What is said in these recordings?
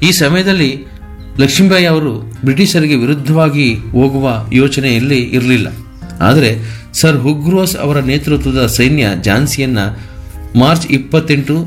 ಈ ಸಮಯದಲ್ಲಿ ಲಕ್ಷ್ಮೀಬಾಯಿ ಅವರು ಬ್ರಿಟಿಷರಿಗೆ ವಿರುದ್ಧವಾಗಿ ಹೋಗುವ ಯೋಚನೆಯಲ್ಲಿ ಇರಲಿಲ್ಲ. ಆದರೆ ಸರ್ ಹುಗ್ರೋಸ್ ಅವರ ನೇತೃತ್ವದ ಸೈನ್ಯ ಝಾನ್ಸಿಯನ್ನ ಮಾರ್ಚ್ 28,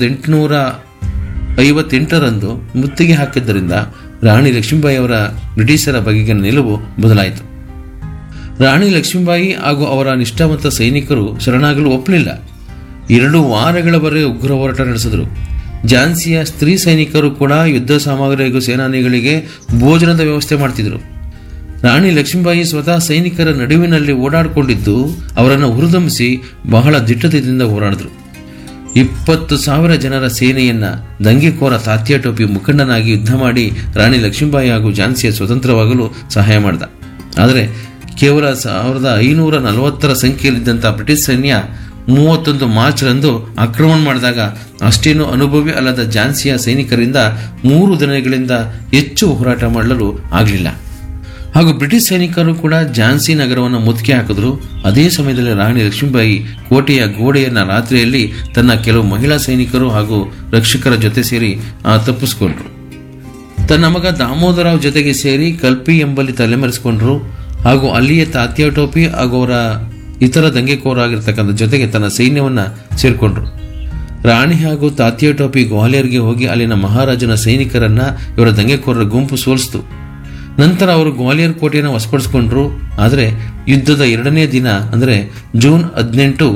1858 ಮುತ್ತಿಗೆ ಹಾಕಿದ್ದರಿಂದ ರಾಣಿ ಲಕ್ಷ್ಮೀಬಾಯಿ ಅವರ ಬ್ರಿಟಿಷರ ಬಗೆಗಿನ ನಿಲುವು ಬದಲಾಯಿತು. ರಾಣಿ ಲಕ್ಷ್ಮೀಬಾಯಿ ಹಾಗೂ ಅವರ ನಿಷ್ಠಾವಂತ ಸೈನಿಕರು ಶರಣಾಗಲು ಒಪ್ಪಲಿಲ್ಲ. 2 ವಾರಗಳವರೆಗೆ ಉಗ್ರ ಹೋರಾಟ ನಡೆಸಿದರು. ಝಾನ್ಸಿಯ ಸ್ತ್ರೀ ಸೈನಿಕರು ಕೂಡ ಯುದ್ಧ ಸಾಮಗ್ರಿ ಹಾಗೂ ಸೇನಾನಿಗಳಿಗೆ ಭೋಜನದ ವ್ಯವಸ್ಥೆ ಮಾಡ್ತಿದ್ರು. ರಾಣಿ ಲಕ್ಷ್ಮೀಬಾಯಿ ಸ್ವತಃ ಸೈನಿಕರ ನಡುವಿನಲ್ಲಿ ಓಡಾಡಿಕೊಂಡಿದ್ದು ಅವರನ್ನು ಹುರಿದುಂಬಿಸಿ ಬಹಳ ದಿಟ್ಟತೆಯಿಂದ ಹೋರಾಡಿದ್ರು. 20,000 ಜನರ ಸೇನೆಯನ್ನ ದಂಗೆಕೋರ ತಾತ್ಯಾ ಟೋಪಿ ಮುಖಂಡನಾಗಿ ಯುದ್ಧ ಮಾಡಿ ರಾಣಿ ಲಕ್ಷ್ಮೀಬಾಯಿ ಹಾಗೂ ಝಾನ್ಸಿಯ ಸ್ವತಂತ್ರವಾಗಲು ಸಹಾಯ ಮಾಡಿದ. ಆದರೆ ಕೇವಲ 1540 ಸಂಖ್ಯೆಯಲ್ಲಿದ್ದಂಥ ಬ್ರಿಟಿಷ್ ಸೈನ್ಯ 31 ಮಾರ್ಚ್ರಂದು ಆಕ್ರಮಣ ಮಾಡಿದಾಗ ಅಷ್ಟೇನೂ ಅನುಭವಿ ಅಲ್ಲದ ಝಾನ್ಸಿಯ ಸೈನಿಕರಿಂದ 3 ದಿನಗಳಿಂದ ಹೆಚ್ಚು ಹೋರಾಟ ಮಾಡಲು ಆಗಲಿಲ್ಲ. ಹಾಗೂ ಬ್ರಿಟಿಷ್ ಸೈನಿಕರು ಕೂಡ ಝಾನ್ಸಿ ನಗರವನ್ನು ಮುತ್ತಿಗೆ ಹಾಕಿದ್ರು. ಅದೇ ಸಮಯದಲ್ಲಿ ರಾಣಿ ಲಕ್ಷ್ಮೀಬಾಯಿ ಕೋಟೆಯ ಗೋಡೆಯನ್ನ ರಾತ್ರಿಯಲ್ಲಿ ತನ್ನ ಕೆಲವು ಮಹಿಳಾ ಸೈನಿಕರು ಹಾಗೂ ರಕ್ಷಕರ ಜೊತೆ ಸೇರಿ ತಪ್ಪಿಸಿಕೊಂಡ್ರು. ತನ್ನ ಮಗ ದಾಮೋದರಾವ್ ಜೊತೆಗೆ ಸೇರಿ ಕಲ್ಪಿ ಎಂಬಲ್ಲಿ ತಲೆಮರೆಸಿಕೊಂಡ್ರು. ಹಾಗೂ ಅಲ್ಲಿಯ ತಾತ್ಯಾ ಟೋಪಿ ಹಾಗೂ ಅವರ ಇತರ ದಂಗೆಕೋರಾಗಿರ್ತಕ್ಕಂಥ ಜೊತೆಗೆ ತನ್ನ ಸೈನ್ಯವನ್ನ ಸೇರ್ಕೊಂಡ್ರು. ರಾಣಿ ಹಾಗೂ ತಾತ್ಯಾ ಟೋಪಿ ಗ್ವಾಲಿಯರ್ಗೆ ಹೋಗಿ ಅಲ್ಲಿನ ಮಹಾರಾಜನ ಸೈನಿಕರನ್ನ ಇವರ ದಂಗೆಕೋರರ ಗುಂಪು ಸೋಲಿಸಿತು. ನಂತರ ಅವರು ಗ್ವಾಲಿಯರ್ ಕೋಟೆಯನ್ನು ವಶಪಡಿಸಿಕೊಂಡ್ರು. ಆದರೆ ಯುದ್ಧದ 2ನೇ ದಿನ ಅಂದರೆ ಜೂನ್ 18,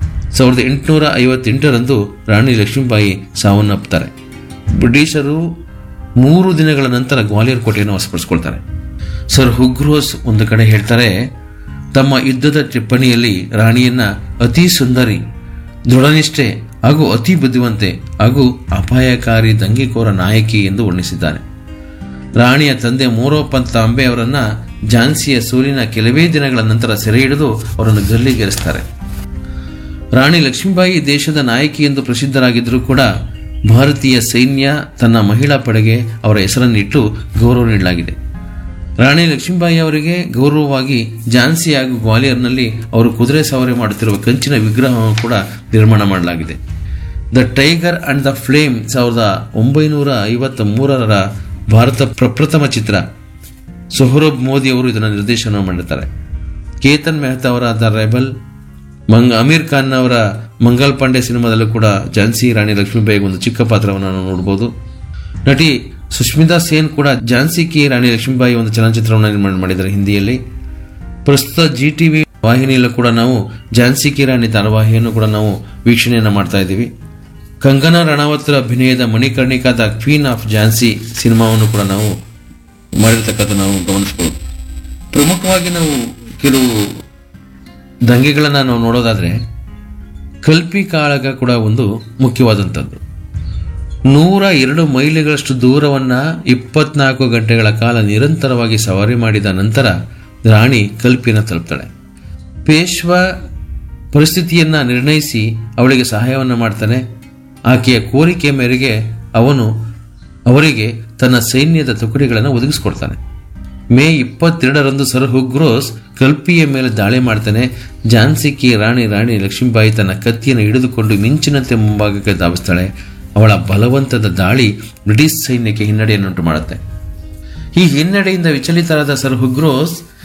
1858 ರಾಣಿ ಲಕ್ಷ್ಮೀಬಾಯಿ ಸಾವನ್ನಪ್ಪುತ್ತಾರೆ. ಬ್ರಿಟಿಷರು 3 ದಿನಗಳ ನಂತರ ಗ್ವಾಲಿಯರ್ ಕೋಟೆಯನ್ನು ವಶಪಡಿಸಿಕೊಳ್ತಾರೆ. ಸರ್ ಹುಗ್ರೋಸ್ ಒಂದು ಕಡೆ ಹೇಳ್ತಾರೆ, ತಮ್ಮ ಯುದ್ಧದ ಟಿಪ್ಪಣಿಯಲ್ಲಿ ರಾಣಿಯನ್ನ ಅತಿ ಸುಂದರಿ, ದೃಢನಿಷ್ಠೆ ಹಾಗೂ ಅತಿ ಬುದ್ಧಿವಂತೆ ಹಾಗೂ ಅಪಾಯಕಾರಿ ದಂಗೆಕೋರ ನಾಯಕಿ ಎಂದು ವರ್ಣಿಸಿದ್ದಾರೆ. ರಾಣಿಯ ತಂದೆ ಮೋರೋಪಂತ್ ತಾಂಬೆ ಅವರನ್ನ ಝಾನ್ಸಿಯ ಸೋಲಿನ ಕೆಲವೇ ದಿನಗಳ ನಂತರ ಸೆರೆ ಹಿಡಿದು ಅವರನ್ನು ಗಲ್ಲಿಗೇರಿಸ್ತಾರೆ. ರಾಣಿ ಲಕ್ಷ್ಮೀಬಾಯಿ ದೇಶದ ನಾಯಕಿ ಎಂದು ಪ್ರಸಿದ್ಧರಾಗಿದ್ದರೂ ಕೂಡ ಭಾರತೀಯ ಸೈನ್ಯ ತನ್ನ ಮಹಿಳಾ ಪಡೆಗೆ ಅವರ ಹೆಸರನ್ನಿಟ್ಟು ಗೌರವ ನೀಡಲಾಗಿದೆ. ರಾಣಿ ಲಕ್ಷ್ಮೀಬಾಯಿ ಅವರಿಗೆ ಗೌರವವಾಗಿ ಝಾನ್ಸಿ ಹಾಗೂ ಗ್ವಾಲಿಯರ್ನಲ್ಲಿ ಅವರು ಕುದುರೆ ಸವಾರಿ ಮಾಡುತ್ತಿರುವ ಕಂಚಿನ ವಿಗ್ರಹವನ್ನು ಕೂಡ ನಿರ್ಮಾಣ ಮಾಡಲಾಗಿದೆ. The tiger and the flame 1953 Bharat ಪ್ರಪ್ರಥಮ ಚಿತ್ರ. ಸೊಹ್ರಬ್ ಮೋದಿ ಅವರು ಇದನ್ನು ನಿರ್ದೇಶನ ಮಾಡಿರ್ತಾರೆ. ಕೇತನ್ ಮೆಹ್ತಾ ಅವರ ದ ರೆಬಲ್, ಅಮೀರ್ ಖಾನ್ ಅವರ ಮಂಗಲ್ ಪಾಂಡೆ ಸಿನಿಮಾದಲ್ಲೂ ಕೂಡ ಝಾನ್ಸಿ ರಾಣಿ ಲಕ್ಷ್ಮೀಬಾಯಿಗೆ ಒಂದು ಚಿಕ್ಕ ಪಾತ್ರವನ್ನು ನಾವು ನೋಡಬಹುದು. ನಟಿ ಸುಷ್ಮಿತಾ ಸೇನ್ ಕೂಡ ಝಾನ್ಸಿ ಕಿ ರಾಣಿ ಲಕ್ಷ್ಮೀಬಾಯಿ ಒಂದು ಚಲನಚಿತ್ರವನ್ನು ನಿರ್ಮಾಣ ಮಾಡಿದ್ದಾರೆ ಹಿಂದಿಯಲ್ಲಿ. ಪ್ರಸ್ತುತ GTV ವಾಹಿನಿಯಲ್ಲೂ ಕೂಡ ನಾವು ಝಾನ್ಸಿ ಕಿ ರಾಣಿ ಧಾರಾವಾಹಿಯನ್ನು ಕೂಡ ನಾವು ವೀಕ್ಷಣೆಯನ್ನು ಮಾಡ್ತಾ ಇದ್ದೀವಿ. ಕಂಗನಾ ರಣಾವತ್ ಅಭಿನಯದ Manikarnika the queen of Jhansi ಸಿನಿಮಾವನ್ನು ಕೂಡ ನಾವು ಮಾಡಿರ್ತಕ್ಕಂಥ ನಾವು ಗಮನಿಸಬಹುದು. ಪ್ರಮುಖವಾಗಿ ನಾವು ಕೆಲವು ದಂಗೆಗಳನ್ನ ನಾವು ನೋಡೋದಾದ್ರೆ ಕಲ್ಪಿ ಕಾಳಗ ಕೂಡ ಒಂದು ಮುಖ್ಯವಾದಂಥದ್ದು. 102 ಮೈಲಿಗಳಷ್ಟು ದೂರವನ್ನ 24 ಗಂಟೆಗಳ ಕಾಲ ನಿರಂತರವಾಗಿ ಸವಾರಿ ಮಾಡಿದ ನಂತರ ರಾಣಿ ಕಲ್ಪಿಯನ್ನು ತಲುಪ್ತಾಳೆ. ಪೇಶ್ವಾ ಪರಿಸ್ಥಿತಿಯನ್ನ ನಿರ್ಣಯಿಸಿ ಅವಳಿಗೆ ಸಹಾಯವನ್ನು ಮಾಡ್ತಾನೆ. ಆಕೆಯ ಕೋರಿಕೆಯ ಮೇರೆಗೆ ಅವರಿಗೆ ತನ್ನ ಸೈನ್ಯದ ತುಕಡಿಗಳನ್ನು ಒದಗಿಸಿಕೊಡ್ತಾನೆ. ಮೇ 22 ಸರ್ ಹುಗ್ರೋಸ್ ಕಲ್ಪಿಯ ಮೇಲೆ ದಾಳಿ ಮಾಡ್ತಾನೆ. ಝಾನ್ಸಿ ಕಿ ರಾಣಿ ಲಕ್ಷ್ಮೀಬಾಯಿ ತನ್ನ ಕತ್ತಿಯನ್ನು ಹಿಡಿದುಕೊಂಡು ಮಿಂಚಿನಂತೆ ಮುಂಭಾಗಕ್ಕೆ ಧಾವಿಸ್ತಾಳೆ. ಅವಳ ಬಲವಂತದ ದಾಳಿ ಬ್ರಿಟಿಷ್ ಸೈನ್ಯಕ್ಕೆ ಹಿನ್ನಡೆಯನ್ನುಂಟು ಮಾಡುತ್ತೆ. ಈ ಹಿನ್ನಡೆಯಿಂದ ವಿಚಲಿತರಾದ ಸರ್ ಹುಗ್ರೋಸ್